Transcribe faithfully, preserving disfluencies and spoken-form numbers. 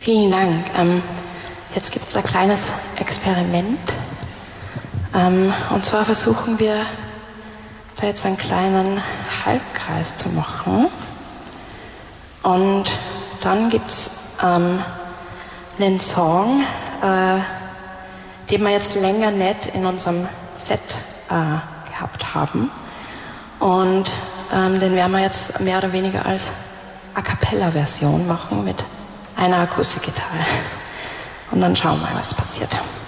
Vielen Dank. Ähm, jetzt gibt es ein kleines Experiment. Ähm, und zwar versuchen wir, da jetzt einen kleinen Halbkreis zu machen. Und dann gibt es ähm, einen Song, äh, den wir jetzt länger nicht in unserem Set äh, gehabt haben. Und ähm, den werden wir jetzt mehr oder weniger als A-Cappella-Version machen mit einer Akustikgitarre. Und dann schauen wir mal, was passiert.